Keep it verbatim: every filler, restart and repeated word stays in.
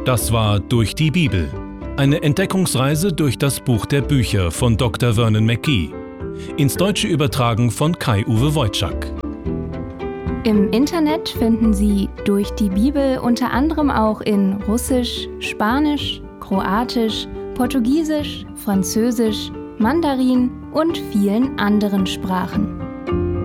Das war Durch die Bibel. Eine Entdeckungsreise durch das Buch der Bücher von Doktor Vernon McGee. Ins Deutsche übertragen von Kai-Uwe Wojczak. Im Internet finden Sie Durch die Bibel unter anderem auch in Russisch, Spanisch, Kroatisch, Portugiesisch, Französisch, Mandarin und vielen anderen Sprachen.